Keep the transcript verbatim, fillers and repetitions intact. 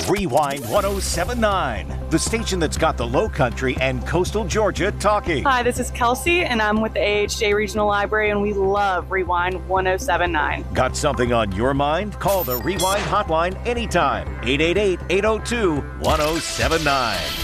Rewind one oh seven nine, the station that's got the Low Country and Coastal Georgia talking. Hi, this is Kelsey, and I'm with the A H J Regional Library, and we love Rewind one oh seven nine. Got something on your mind? Call the Rewind hotline anytime. eight eight eight, eight oh two, one oh seven nine.